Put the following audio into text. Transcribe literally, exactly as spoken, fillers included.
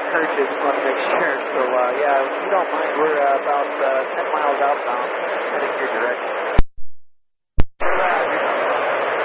encourage it. Just want to make sure. So, uh, yeah, if you don't mind, we're uh, about uh, ten miles outbound, heading your direction.